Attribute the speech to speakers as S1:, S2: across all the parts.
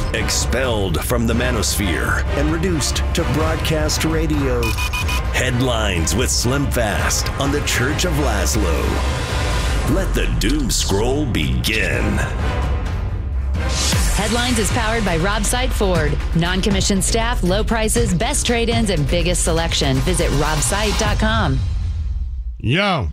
S1: Expelled from the manosphere and reduced to broadcast radio. Headlines with Slim Fast on the Church of Laszlo. Let the doom scroll begin.
S2: Headlines is powered by Rob Side Ford. Non-commissioned staff, low prices, best trade-ins, and biggest selection. Visit robsite.com.
S3: Yo.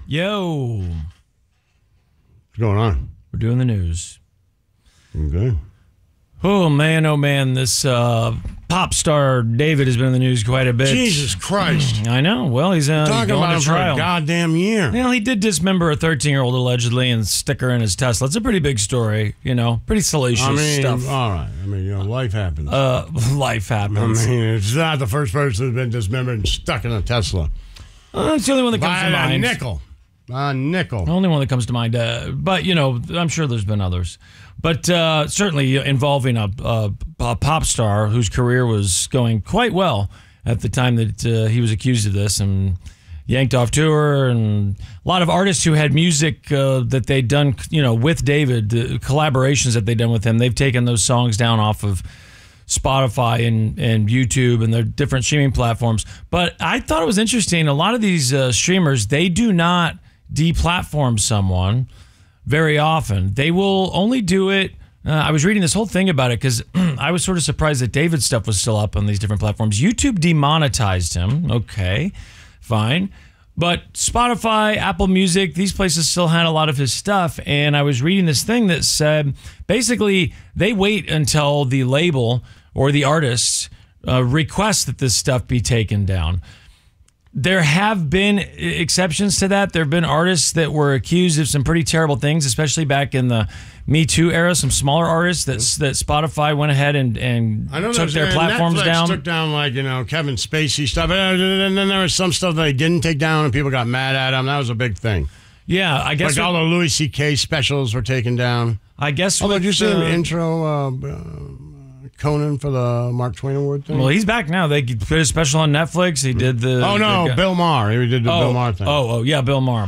S3: What's going on?
S4: We're doing the news.
S3: Okay.
S4: Oh, man, this pop star David has been in the news quite a bit.
S3: Jesus Christ.
S4: I know. Well, he's
S3: talking
S4: going
S3: about
S4: to
S3: him
S4: trial
S3: for a goddamn year.
S4: Well, he did dismember a 13-year-old allegedly and stick her in his Tesla. It's a pretty big story, pretty salacious stuff.
S3: All right. Life happens.
S4: Life happens.
S3: It's not the first person who's been dismembered and stuck in a Tesla.
S4: It's the only one that comes to mind.
S3: A nickel.
S4: The only one that comes to mind. But, I'm sure there's been others. But certainly involving a pop star whose career was going quite well at the time that he was accused of this and yanked off tour. And a lot of artists who had music that they'd done, with David, collaborations that they'd done with him, they've taken those songs down off of Spotify and YouTube and their different streaming platforms. But I thought it was interesting. A lot of these streamers, they do not deplatform someone very often. They will only do it. I was reading this whole thing about it because I was sort of surprised that David's stuff was still up on these different platforms. YouTube demonetized him. Okay, fine. But Spotify, Apple Music, these places still had a lot of his stuff. And I was reading this thing that said basically they wait until the label or the artists request that this stuff be taken down. There have been exceptions to that. There have been artists that were accused of some pretty terrible things, especially back in the Me Too era. Some smaller artists that Spotify went ahead and took their platforms
S3: Netflix
S4: down.
S3: Took down Kevin Spacey stuff, and then there was some stuff that they didn't take down, and people got mad at them. That was a big thing.
S4: Yeah, I guess
S3: all the Louis C.K. specials were taken down.
S4: I guess.
S3: Oh, did you see the intro? Conan for the Mark Twain Award thing?
S4: Well, he's back now. They put a special on Netflix. He did the...
S3: Oh, no, Bill Maher. He did the Bill Maher thing.
S4: Yeah, Bill Maher.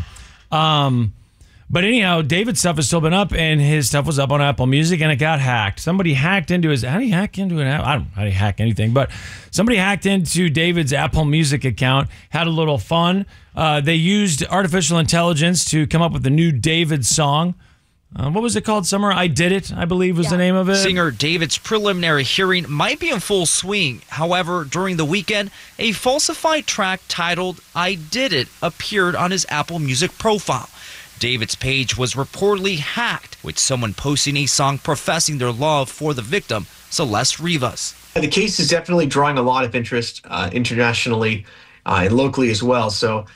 S4: But anyhow, David's stuff has still been up, and his stuff was up on Apple Music, and it got hacked. Somebody hacked into his... How do you hack into an app? I don't know how do you hack anything, but somebody hacked into David's Apple Music account, had a little fun. They used artificial intelligence to come up with a new David song. What was it called? Summer I Did It, I believe was the name of it.
S5: Singer David's preliminary hearing might be in full swing. However, during the weekend, a falsified track titled I Did It appeared on his Apple Music profile. David's page was reportedly hacked, with someone posting a song professing their love for the victim, Celeste Rivas.
S6: The case is definitely drawing a lot of interest internationally and locally as well. So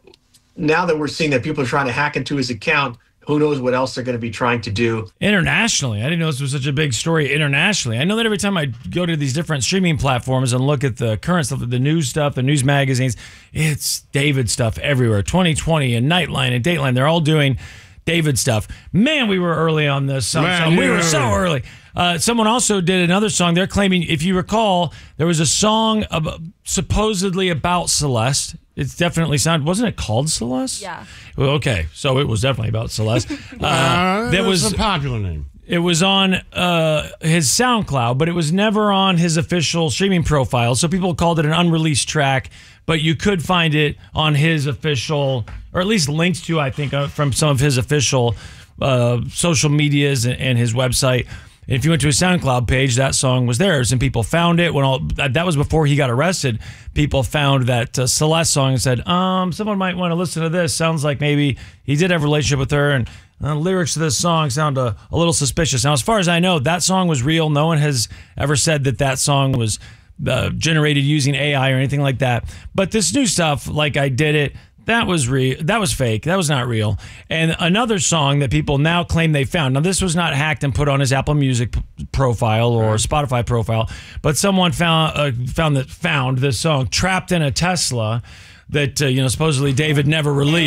S6: now that we're seeing that people are trying to hack into his account, who knows what else they're going to be trying to do.
S4: Internationally. I didn't know this was such a big story internationally. I know that every time I go to these different streaming platforms and look at the current stuff, the news stuff, the news magazines, it's David stuff everywhere. 2020 and Nightline and Dateline, they're all doing David stuff. Man, we were early on this. We were so early. Someone also did another song. They're claiming, if you recall, there was a song supposedly about Celeste. It's definitely sounded. Wasn't it called Celeste?
S7: Yeah.
S4: Well, okay, so it was definitely about Celeste.
S3: That was a popular name.
S4: It was on his SoundCloud, but it was never on his official streaming profile. So people called it an unreleased track, but you could find it on his official, or at least linked to, I think, from some of his official social medias and his website. And if you went to his SoundCloud page, that song was there. And people found it. That was before he got arrested. People found that Celeste song and said, someone might want to listen to this. Sounds like maybe he did have a relationship with her. And lyrics to this song sound a little suspicious. Now, as far as I know, that song was real. No one has ever said that song was generated using AI or anything like that. But this new stuff, like I Did It, that was fake. That was not real. And another song that people now claim they found. Now, this was not hacked and put on his Apple Music profile or Spotify profile, but someone found this song, Trapped in a Tesla, that supposedly David never released.